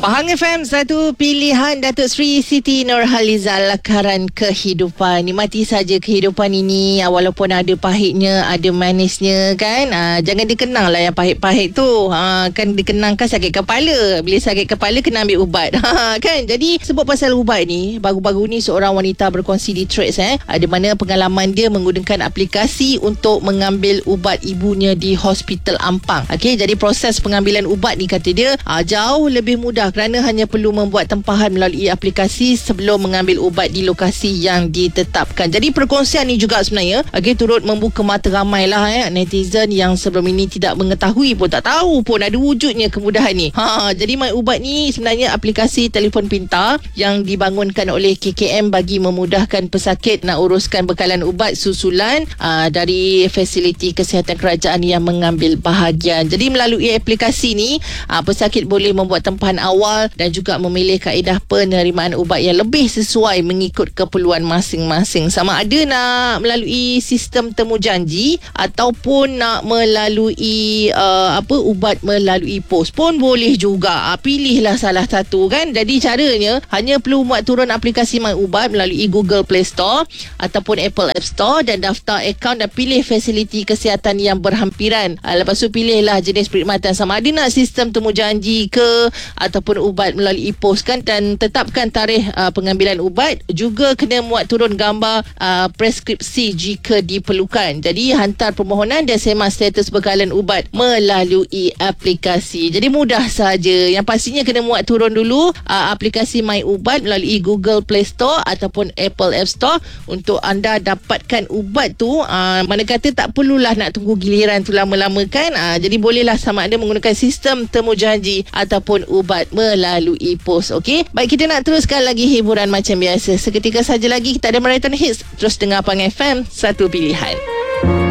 Pahang FM, satu pilihan Datuk Seri Siti Nurhalizal, lakaran kehidupan. Nikmati saja kehidupan ini, walaupun ada pahitnya, ada manisnya kan. Jangan dikenang lah yang pahit-pahit tu. Kan dikenangkan sakit kepala. Bila sakit kepala kena ambil ubat. Kan. Jadi sebut pasal ubat ni, baru-baru ni seorang wanita berkongsi di Threads di mana pengalaman dia menggunakan aplikasi untuk mengambil ubat ibunya di Hospital Ampang. Okey, jadi proses pengambilan ubat ni kata dia jauh lebih mudah kerana hanya perlu membuat tempahan melalui aplikasi sebelum mengambil ubat di lokasi yang ditetapkan. Jadi perkongsian ni juga sebenarnya turut membuka mata ramai lah netizen yang sebelum ini tidak mengetahui pun, tak tahu pun ada wujudnya kemudahan ni. Jadi My Ubat ni sebenarnya aplikasi telefon pintar yang dibangunkan oleh KKM bagi memudahkan pesakit nak uruskan bekalan ubat susulan dari fasiliti kesihatan kerajaan yang mengambil bahagian. Jadi melalui aplikasi ni pesakit boleh membuat tempahan awal dan juga memilih kaedah penerimaan ubat yang lebih sesuai mengikut keperluan masing-masing. Sama ada nak melalui sistem temu janji ataupun nak melalui ubat melalui pos pun boleh juga. Pilihlah salah satu kan. Jadi caranya hanya perlu buat turun aplikasi My Ubat melalui Google Play Store ataupun Apple App Store dan daftar akaun dan pilih fasiliti kesihatan yang berhampiran. Lepas tu pilihlah jenis perkhidmatan, sama ada nak sistem temu janji ke ataupun ubat melalui pos kan, dan tetapkan tarikh pengambilan ubat. Juga kena muat turun gambar preskripsi jika diperlukan. Jadi hantar permohonan dan semak status bekalan ubat melalui aplikasi. Jadi mudah saja. Yang pastinya kena muat turun dulu aplikasi My Ubat melalui Google Play Store ataupun Apple App Store untuk anda dapatkan ubat tu. Mana kata tak perlulah nak tunggu giliran tu lama-lama kan. Jadi bolehlah sama ada menggunakan sistem temu janji ataupun ubat melalui pos. Okey, baik, kita nak teruskan lagi hiburan macam biasa. Seketika saja lagi kita ada Marathon Hits. Terus dengar Pahang FM, satu pilihan.